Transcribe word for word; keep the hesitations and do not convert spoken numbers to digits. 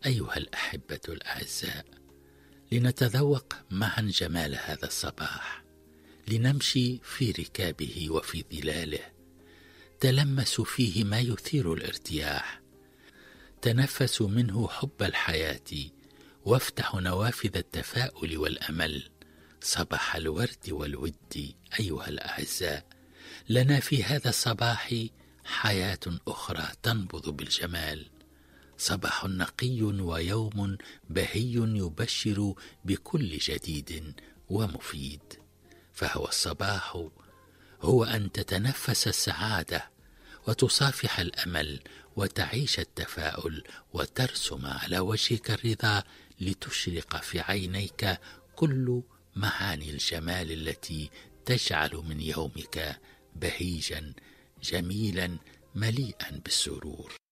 أيها الأحبة الأعزاء، لنتذوق معا جمال هذا الصباح، لنمشي في ركابه وفي ظلاله، تلمسوا فيه ما يثير الارتياح، تنفسوا منه حب الحياة، وافتحوا نوافذ التفاؤل والأمل. صباح الورد والود أيها الأعزاء، لنا في هذا الصباح حياة أخرى تنبض بالجمال، صباح نقي ويوم بهي يبشر بكل جديد ومفيد. فهو الصباح هو أن تتنفس السعادة وتصافح الأمل وتعيش التفاؤل وترسم على وجهك الرضا، لتشرق في عينيك كل معاني الجمال التي تجعل من يومك بهيجا جميلا مليئا بالسرور.